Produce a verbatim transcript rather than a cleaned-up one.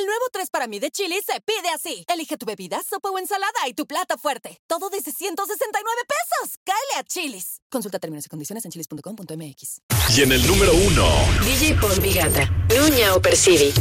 El nuevo tres para mí de Chili's se pide así. Elige tu bebida, sopa o ensalada y tu plato fuerte. Todo desde ciento sesenta y nueve pesos. Cáele a Chili's. Consulta términos y condiciones en chilis punto com punto m x. Y en el número uno, D J Paul Vigata, Nuña o Percibi.